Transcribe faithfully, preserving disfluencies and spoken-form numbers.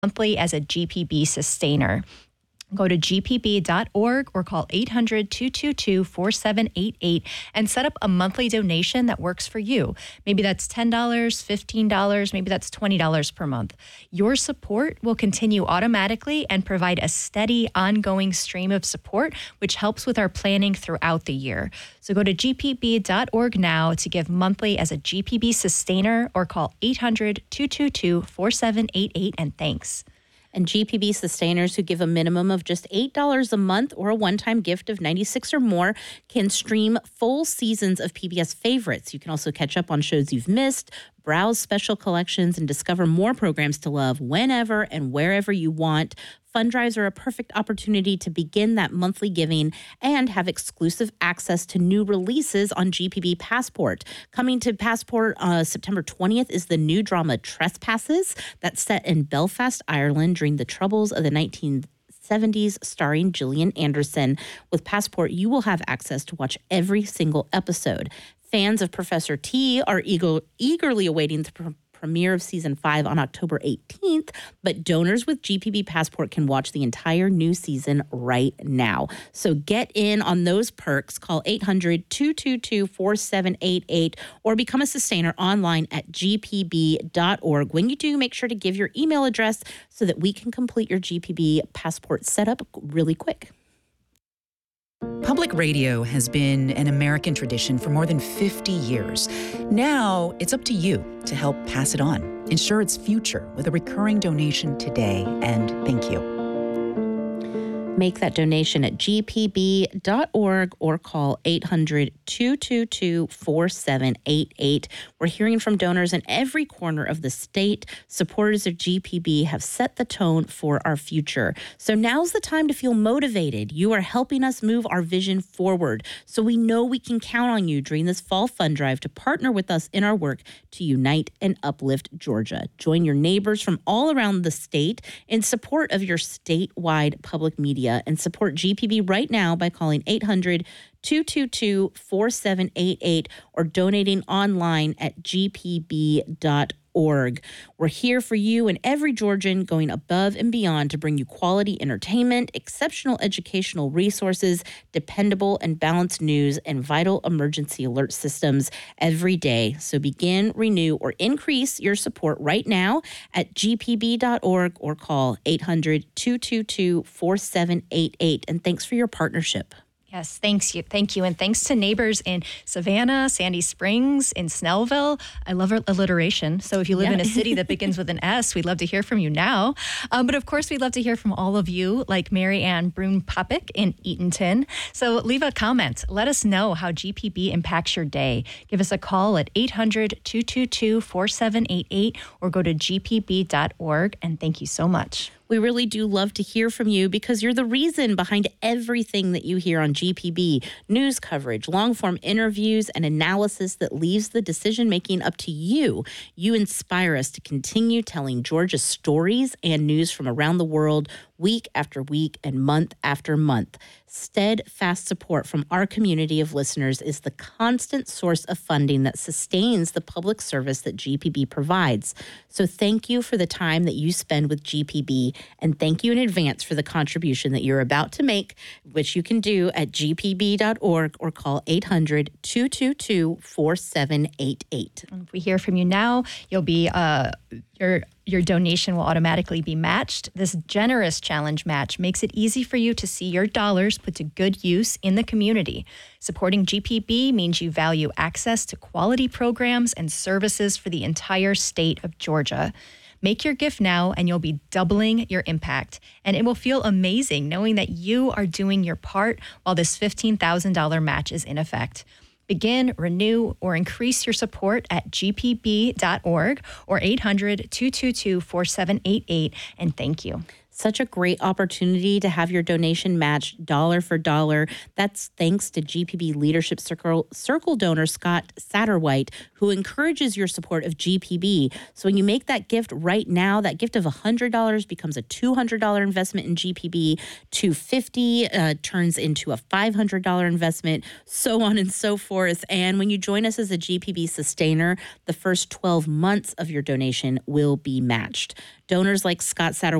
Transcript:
monthly as a G P B sustainer. Go to G P B dot org or call eight hundred, two two two, four seven eight eight and set up a monthly donation that works for you. Maybe that's ten dollars, fifteen dollars, maybe that's twenty dollars per month. Your support will continue automatically and provide a steady, ongoing stream of support, which helps with our planning throughout the year. So go to G P B dot org now to give monthly as a G P B sustainer or call eight hundred, two two two, four seven eight eight and thanks. And G P B sustainers who give a minimum of just eight dollars a month or a one-time gift of ninety-six dollars or more can stream full seasons of P B S favorites. You can also catch up on shows you've missed, browse special collections, and discover more programs to love whenever and wherever you want. Fund drives are a perfect opportunity to begin that monthly giving and have exclusive access to new releases on G P B Passport. Coming to Passport uh, September twentieth is the new drama Trespasses that's set in Belfast, Ireland during the troubles of the nineteen seventies, starring Gillian Anderson. With Passport, you will have access to watch every single episode. Fans of Professor T are eager, eagerly awaiting the pre- premiere of season five on October eighteenth, but donors with G P B Passport can watch the entire new season right now. So get in on those perks. Call eight hundred, two two two, four seven eight eight or become a sustainer online at G P B dot org. When you do, make sure to give your email address so that we can complete your G P B Passport setup really quick. Public radio has been an American tradition for more than fifty years. Now, it's up to you to help pass it on. Ensure its future with a recurring donation today, and thank you. Make that donation at G P B dot org or call eight hundred, two two two, four seven eight eight. We're hearing from donors in every corner of the state. Supporters of G P B have set the tone for our future. So now's the time to feel motivated. You are helping us move our vision forward. So we know we can count on you during this fall fund drive to partner with us in our work to unite and uplift Georgia. Join your neighbors from all around the state in support of your statewide public media and support G P B right now by calling eight hundred, two two two, four seven eight eight or donating online at G P B dot org. We're here for you and every Georgian, going above and beyond to bring you quality entertainment, exceptional educational resources, dependable and balanced news, and vital emergency alert systems every day. So begin, renew, or increase your support right now at G P B dot org or call eight hundred, two two two, four seven eight eight. And thanks for your partnership. Yes, thanks you. Thank you. And thanks to neighbors in Savannah, Sandy Springs, in Snellville. I love alliteration. So if you live yeah. in a city that begins with an S, we'd love to hear from you now. Um, but of course, we'd love to hear from all of you, like Mary Ann Brune-Popick in Eatonton. So leave a comment. Let us know how G P B impacts your day. Give us a call at eight hundred, two two two, four seven eight eight or go to G P B dot org. And thank you so much. We really do love to hear from you because you're the reason behind everything that you hear on G P B. News coverage, long-form interviews, and analysis that leaves the decision-making up to you. You inspire us to continue telling Georgia's stories and news from around the world week after week and month after month. Steadfast support from our community of listeners is the constant source of funding that sustains the public service that G P B provides. So thank you for the time that you spend with G P B, and thank you in advance for the contribution that you're about to make, which you can do at G P B dot org or call eight hundred, two two two, four seven eight eight. If we hear from you now, you'll be uh, your your donation will automatically be matched. This generous challenge match makes it easy for you to see your dollars put to good use in the community. Supporting G P B means you value access to quality programs and services for the entire state of Georgia. Make your gift now and you'll be doubling your impact. And it will feel amazing knowing that you are doing your part while this fifteen thousand dollars match is in effect. Begin, renew, or increase your support at G P B dot org or eight hundred, two two two, four seven eight eight, and thank you. Such a great opportunity to have your donation matched dollar for dollar. That's thanks to G P B Leadership Circle, Circle donor Scott Satterwhite, who encourages your support of G P B. So when you make that gift right now, that gift of one hundred dollars becomes a two hundred dollars investment in G P B, two hundred fifty dollars uh, turns into a five hundred dollars investment, so on and so forth. And when you join us as a G P B sustainer, the first twelve months of your donation will be matched. Donors like Scott Satterwhite